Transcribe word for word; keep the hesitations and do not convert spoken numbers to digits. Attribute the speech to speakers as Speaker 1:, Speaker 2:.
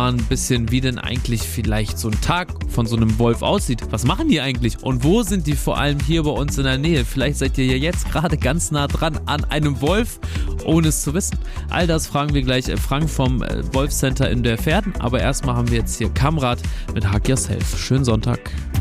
Speaker 1: erfahren ein bisschen, wie denn eigentlich vielleicht so ein Tag von so einem Wolf aussieht. Was machen die eigentlich? Und wo sind die vor allem hier bei uns in der Nähe? Vielleicht seid ihr ja jetzt gerade ganz nah dran an einem Wolf, ohne es zu wissen. All das fragen wir gleich Frank vom Wolf Center in der Verden. Aber erstmal haben wir jetzt hier Kamrat mit Hug Yourself. Schönen Sonntag.